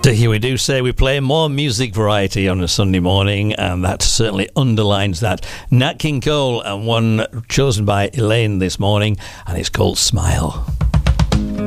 Here we do say we play more music variety on a Sunday morning, and that certainly underlines that. Nat King Cole, and one chosen by Elaine this morning, and it's called Smile.